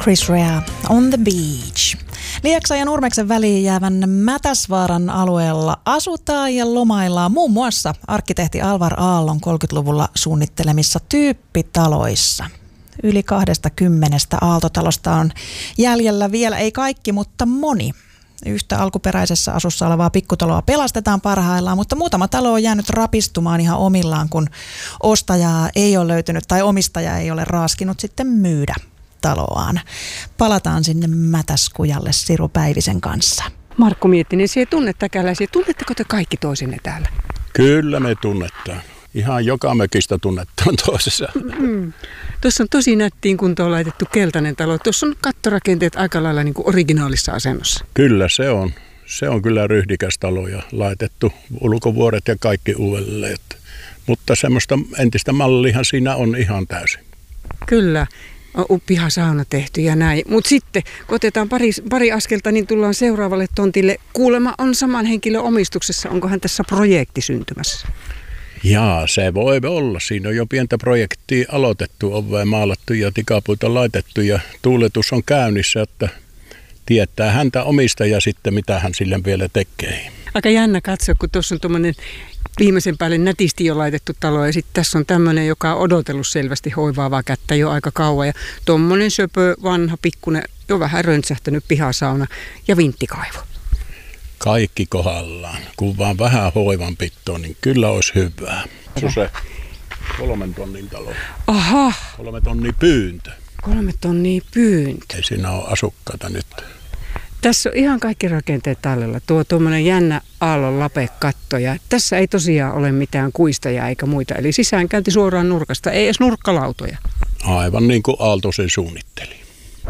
Chris Rea, On the Beach. Lieksan ja Nurmeksen väliin jäävän Mätäsvaaran alueella asutaan ja lomaillaan muun muassa arkkitehti Alvar Aallon 30-luvulla suunnittelemissa tyyppitaloissa. Yli 20 aaltotalosta on jäljellä vielä, ei kaikki, mutta moni. Yhtä alkuperäisessä asussa olevaa pikkutaloa pelastetaan parhaillaan, mutta muutama talo on jäänyt rapistumaan ihan omillaan, kun ostajaa ei ole löytynyt tai omistaja ei ole raaskinut sitten myydä taloaan. Palataan sinne Mätäskujalle Siru Päivisen kanssa. Markku Miettinen, se ei tunne täkäläisiä. Tunnetteko te kaikki toisenne täällä? Kyllä me tunnetaan. Ihan joka mökistä tunnetaan toisessa. Tuossa on tosi nättiin kuntoon laitettu keltainen talo. Tuossa on kattorakenteet aika lailla niin kuin originaalissa asennossa. Kyllä se on. Se on kyllä ryhdikäs talo ja laitettu ulkovuoret ja kaikki uudelleen. Mutta semmoista entistä mallihan siinä on ihan täysin. Kyllä. On pihasauna tehty ja näin. Mutta sitten, kun otetaan pari askelta, niin tullaan seuraavalle tontille. Kuulemma on saman henkilön omistuksessa. Onkohan tässä projekti syntymässä? Jaa, se voi olla. Siinä on jo pientä projektia aloitettu, ovea maalattu ja tikapuita laitettu ja tuuletus on käynnissä, että tietää häntä omistaja sitten, mitä hän sille vielä tekee. Aika jännä katsoa, kun tuossa on tuommoinen viimeisen päälle nätisti jo laitettu talo ja sitten tässä on tämmöinen, joka on odotellut selvästi hoivaavaa kättä jo aika kauan ja tuommoinen söpö, vanha, pikkunen, jo vähän röntsähtänyt pihasauna ja vinttikaivo. Kaikki kohdallaan. Kun vaan vähän hoivan pittoa, niin kyllä olisi hyvää. Se on se 3 tonnin talo. Aha. 3 tonnia pyyntö. 3 tonnia pyyntö. Ei siinä ole asukkaita nyt. Tässä on ihan kaikki rakenteet tallella. Tuo tuommoinen jännä aallon lapekatto ja tässä ei tosiaan ole mitään kuistajia eikä muita. Eli sisäänkäynti suoraan nurkasta, ei edes nurkkalautoja. Aivan niin kuin Aalto sen suunnitteli.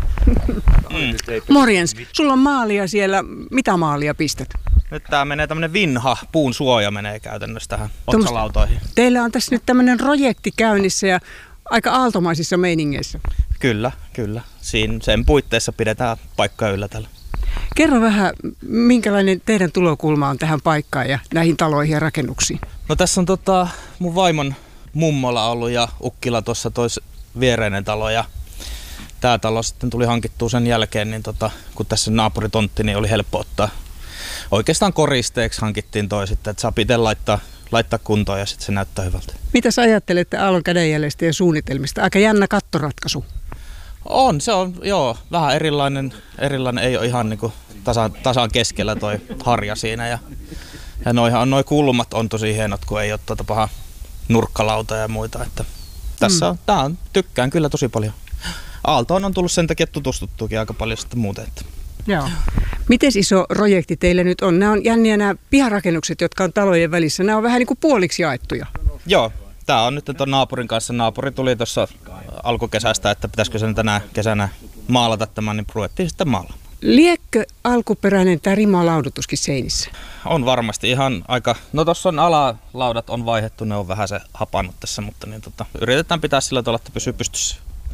Morjens, sulla on maalia siellä. Mitä maalia pistät? Nyt tää menee tämmönen vinha, puun suoja menee käytännössä tähän otsalautoihin. Teillä on tässä nyt tämmönen projekti käynnissä ja aika aaltomaisissa meiningeissä. Kyllä. Sen puitteissa pidetään paikkaa yllä täällä. Kerro vähän, minkälainen teidän tulokulma on tähän paikkaan ja näihin taloihin ja rakennuksiin? No tässä on mun vaimon mummola ollut ja ukkila tuossa tois viereinen talo ja tää talo sitten tuli hankittua sen jälkeen, niin kun tässä naapuritontti, niin oli helppo ottaa. Oikeastaan koristeeksi hankittiin toi sitten, että saa itse laittaa kuntoon ja sitten se näyttää hyvältä. Mitä sä ajattelette Aallon kädenjäljestä ja suunnitelmista? Aika jännä kattoratkaisu. Se on vähän erilainen, ei ole ihan niinku tasan keskellä toi harja siinä ja noi kulmat on tosi hienot, kun ei ole paha nurkkalauta ja muita, että tässä tykkään kyllä tosi paljon. Aaltoon on tullut sen takia, että tutustuttuukin aika paljon sitten muuten. Että. Joo. Miten iso projekti teille nyt on? Nämä on jänniä nämä piharakennukset, jotka on talojen välissä. Nämä on vähän niin kuin puoliksi jaettuja. Joo, tämä on nyt tuon naapurin kanssa. Naapuri tuli tuossa alkukesästä, että pitäisikö sen tänä kesänä maalata tämän, niin ruvettiin sitten maalaamaan. Liekkö alkuperäinen tämä rimalaudotuskin seinissä? On varmasti ihan aika. No tuossa on alalaudat on vaihdettu, ne on vähän se hapannut tässä, mutta niin yritetään pitää sillä tavalla, että pysyy pystyssä.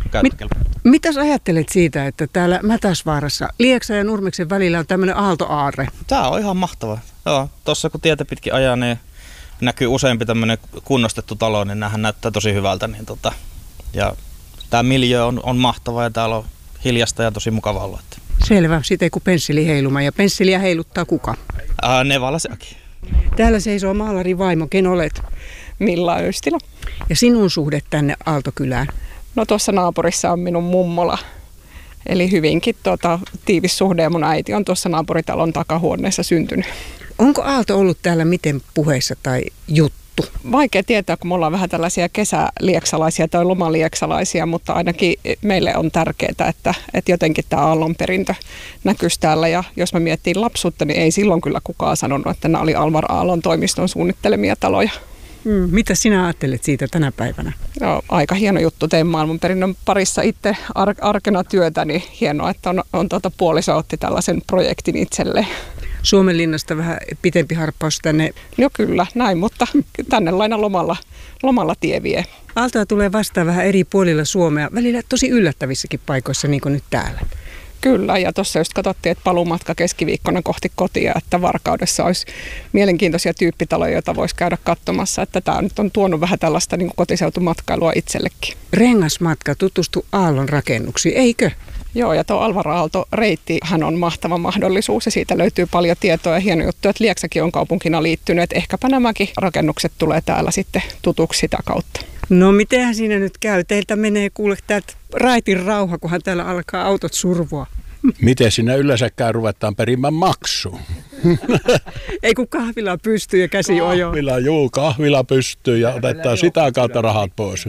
Mitäs ajattelet siitä, että täällä Mätäsvaarassa Lieksan ja Nurmeksen välillä on tämmöinen aaltoaarre? Tää on ihan mahtavaa. Joo, tuossa kun tietä pitkin ajaa, niin näkyy useampi tämmöinen kunnostettu talo, niin näähän näyttää tosi hyvältä. Niin ja tää miljö on mahtava ja täällä on hiljasta ja tosi mukava olla. Selvä, siitä ei kun pensseli heiluma. Ja pensseliä heiluttaa kuka? Nevala sekin. Täällä seisoo maalarin vaimo. Ken olet? Milla Östila. Ja sinun suhde tänne Aaltokylään? No tuossa naapurissa on minun mummola. Eli hyvinkin tiivis suhde ja mun äiti on tuossa naapuritalon takahuoneessa syntynyt. Onko Aalto ollut täällä miten puheissa tai juttu? Vaikea tietää, kun me ollaan vähän tällaisia kesälieksalaisia tai lomalieksalaisia, mutta ainakin meille on tärkeää, että jotenkin tämä Aallon perintö näkyisi täällä. Ja jos mä miettiin lapsuutta, niin ei silloin kyllä kukaan sanonut, että nämä oli Alvar Aallon toimiston suunnittelemia taloja. Mitä sinä ajattelet siitä tänä päivänä? No, aika hieno juttu. Tein maailmanperinnön parissa itse arkena työtä, niin hienoa, että on puoliso otti tällaisen projektin itselleen. Suomenlinnasta vähän pitempi harppaus tänne. No kyllä, näin, mutta tänne laina lomalla tie vie. Aaltoa tulee vastaan vähän eri puolilla Suomea, välillä tosi yllättävissäkin paikoissa, niin kuin nyt täällä. Kyllä, ja tuossa just katsottiin, että paluumatka keskiviikkona kohti kotia, että Varkaudessa olisi mielenkiintoisia tyyppitaloja, joita voisi käydä katsomassa. Että tämä nyt on tuonut vähän tällaista niin kuin kotiseutumatkailua itsellekin. Rengasmatka tutustu Aallon rakennuksiin, eikö? Joo, ja tuo Alvar Aalto-reitti, hän on mahtava mahdollisuus ja siitä löytyy paljon tietoa ja hieno juttu, että Lieksakin on kaupunkina liittynyt, että ehkäpä nämäkin rakennukset tulee täällä sitten tutuksi sitä kautta. No mitenhän siinä nyt käy? Teiltä menee kuule täältä raitin rauha, kunhan täällä alkaa autot survoa. Miten sinä yleensäkään ruvetaan perimään maksua? Ei kun kahvila pystyy ja käsi ojo. Kahvila pystyy ja otetaan sitä kautta rahat pois.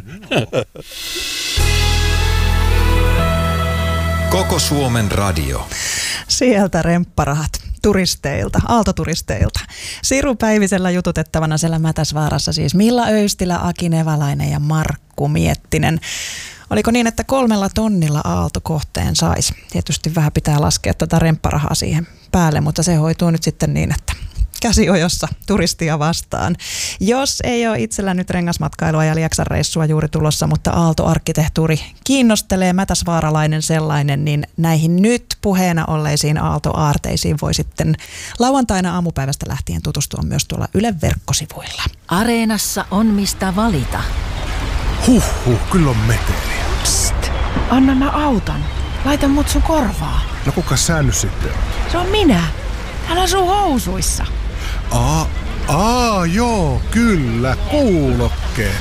Koko Suomen radio. Sieltä rempparahat turisteilta, aaltoturisteilta. Siru Päivisellä jututettavana siellä Mätäsvaarassa siis Milla Öystilä, Aki Nevalainen ja Markku Miettinen. Oliko niin, että 3 tonnilla aaltokohteen saisi? Tietysti vähän pitää laskea tätä rempparahaa siihen päälle, mutta se hoituu nyt sitten niin, että käsiojossa turistia vastaan. Jos ei ole itsellä nyt rengasmatkailua ja Lieksan reissua juuri tulossa, mutta aaltoarkkitehtuuri kiinnostelee, mätäsvaaralainen sellainen, niin näihin nyt puheena olleisiin aaltoaarteisiin voi sitten lauantaina aamupäivästä lähtien tutustua myös tuolla Ylen verkkosivuilla. Areenassa on mistä valita. Kyllä on meteliä. Psst, anna mä auton. Laita mut sun korvaa. No kuka sä nyt sitten on? Se on minä. Hän asuu housuissa. Joo, kyllä, kuulokkeet.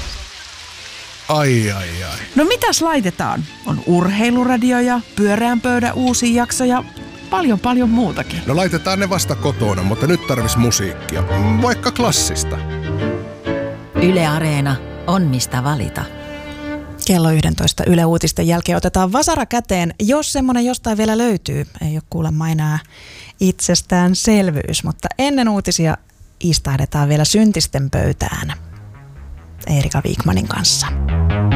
Ai. No mitäs laitetaan? On urheiluradio ja pyöreän pöydän uusi jakso ja paljon muutakin. No laitetaan ne vasta kotona, mutta nyt tarvis musiikkia. Vaikka klassista. Yle Areena on mistä valita. Kello 11 Yle Uutisten jälkeen otetaan vasara käteen, jos semmoinen jostain vielä löytyy. Ei ole kuulemma enää itsestäänselvyys, mutta ennen uutisia istahdetaan vielä syntisten pöytään Eerika Wikmanin kanssa.